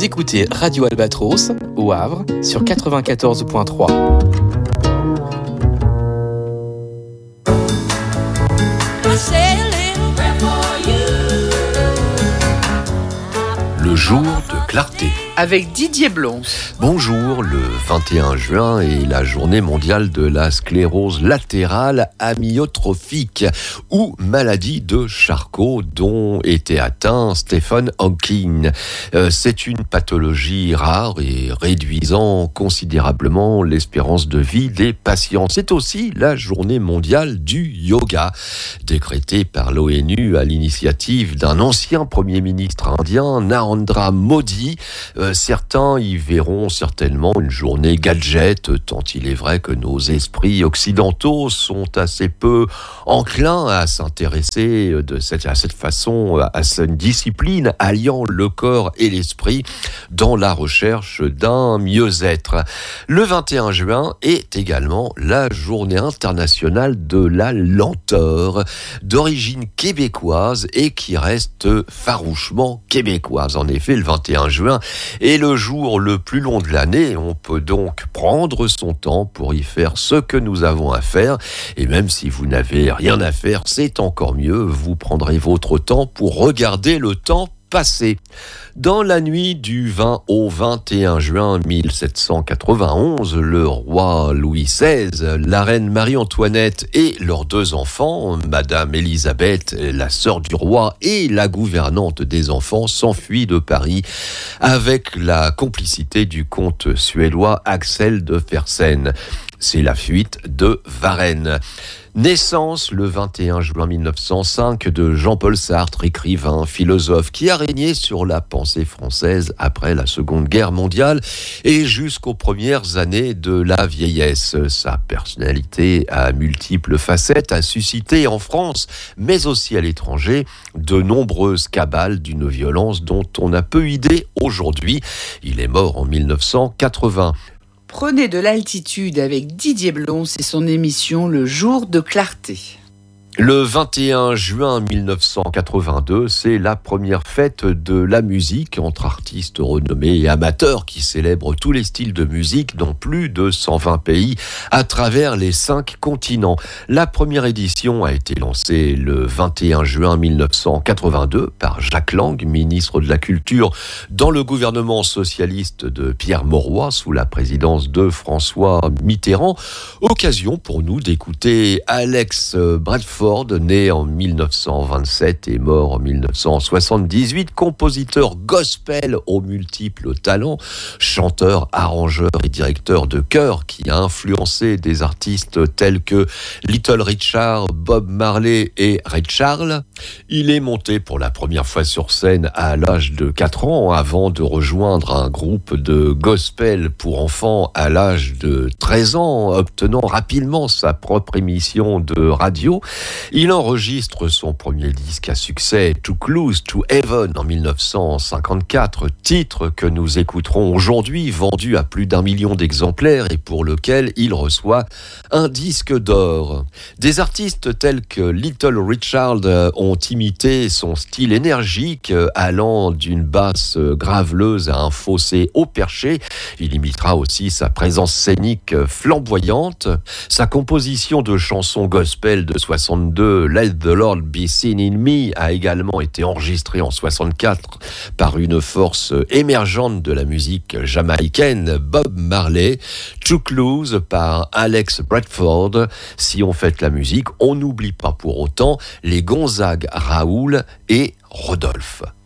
Vous écoutez Radio Albatros, au Havre, sur 94.3. Le jour de clarté. Avec Didier Blons. Bonjour, le 21 juin est la journée mondiale de la sclérose latérale amyotrophique ou maladie de Charcot dont était atteint Stephen Hawking. C'est une pathologie rare et réduisant considérablement l'espérance de vie des patients. C'est aussi la journée mondiale du yoga, décrétée par l'ONU à l'initiative d'un ancien premier ministre indien, Narendra Modi. Certains y verront certainement une journée gadget, tant il est vrai que nos esprits occidentaux sont assez peu enclins à s'intéresser à cette façon à cette discipline alliant le corps et l'esprit dans la recherche d'un mieux-être. Le 21 juin est également la journée internationale de la lenteur, d'origine québécoise et qui reste farouchement québécoise. En effet, le 21 juin est le jour le plus long de l'année. On peut donc prendre son temps pour y faire ce que nous avons à faire. Et même si vous n'avez rien à faire, c'est encore mieux. Vous prendrez votre temps pour regarder le temps passé. Dans la nuit du 20 au 21 juin 1791, le roi Louis XVI, la reine Marie-Antoinette et leurs deux enfants, Madame Élisabeth, la sœur du roi et la gouvernante des enfants, s'enfuient de Paris avec la complicité du comte suédois Axel de Fersen. C'est la fuite de Varennes. Naissance le 21 juin 1905 de Jean-Paul Sartre, écrivain, philosophe, qui a régné sur la pensée française après la Seconde Guerre mondiale et jusqu'aux premières années de la vieillesse. Sa personnalité à multiples facettes a suscité en France, mais aussi à l'étranger, de nombreuses cabales d'une violence dont on a peu idée aujourd'hui. Il est mort en 1980. Prenez de l'altitude avec Didier Blons et son émission Le jour de clarté. Le 21 juin 1982, c'est la première fête de la musique entre artistes renommés et amateurs qui célèbrent tous les styles de musique dans plus de 120 pays à travers les 5 continents. La première édition a été lancée le 21 juin 1982 par Jacques Lang, ministre de la Culture dans le gouvernement socialiste de Pierre Mauroy sous la présidence de François Mitterrand. Occasion pour nous d'écouter Alex Bradford, né en 1927 et mort en 1978, compositeur gospel aux multiples talents, chanteur, arrangeur et directeur de chœur qui a influencé des artistes tels que Little Richard, Bob Marley et Ray Charles. Il est monté pour la première fois sur scène à l'âge de 4 ans avant de rejoindre un groupe de gospel pour enfants à l'âge de 13 ans, obtenant rapidement sa propre émission de radio. Il enregistre son premier disque à succès, Too Close to Heaven, en 1954, titre que nous écouterons aujourd'hui, vendu à plus d'1 million d'exemplaires et pour lequel il reçoit un disque d'or. Des artistes tels que Little Richard ont imité son style énergique, allant d'une basse graveleuse à un fausset haut perché. Il imitera aussi sa présence scénique flamboyante. Sa composition de chansons gospel de 62, Let the Lord Be Seen in Me, a également été enregistrée en 64 par une force émergente de la musique jamaïcaine, Bob Marley. Too Close par Alex Bradford. Si on fête la musique, on n'oublie pas pour autant les Gonzague, Raoul et Rodolphe.